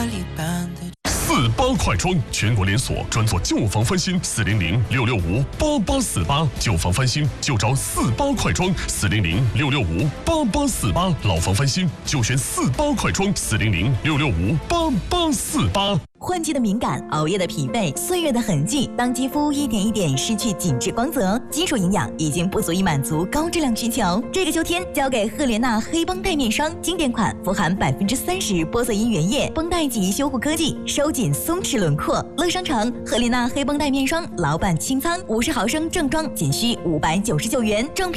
48快装，全国连锁，专做旧房翻新，400-665-8848，旧房翻新就找48快装，400-665-8848，老房翻新就选48快装，400-665-8848。 换季的敏感，熬夜的疲惫，岁月的痕迹，当肌肤一点一点失去紧致光泽，基础营养已经不足以满足高质量需求。这个秋天，交给赫莲娜黑绷带面霜，经典款，富含30%玻色因原液，绷带级修护科技，收紧松弛轮廓。乐商城赫莲娜黑绷带面霜老版清仓，50毫升正装仅需599元，正品